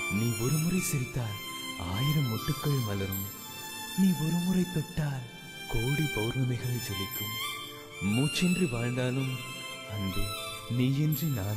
நீ ஒருமுறை சிரித்தால் 1000 மொட்டுக்கள் மலரும். நீ ஒருமுறை தொட்டால் கோடி பௌர்ணமிகள் ஜொலிக்கும். மூச்சின்றி வாழ்ந்தாலும் அன்பே நீயின்றி நான்